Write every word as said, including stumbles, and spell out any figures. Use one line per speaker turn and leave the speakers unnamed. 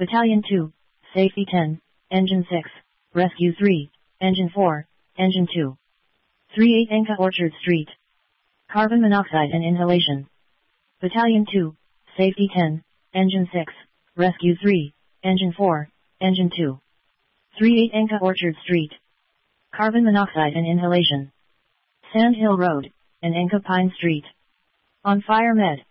Battalion two, Safety ten, Engine six, Rescue three, Engine four, Engine two. thirty-eight Enka Orchard Street. Carbon monoxide and inhalation. Battalion two, Safety ten, Engine six, Rescue three, Engine four, Engine two. thirty-eight Enka Orchard Street. Carbon monoxide and inhalation. Sand Hill Road, and Enka Pine Street. On Fire Med.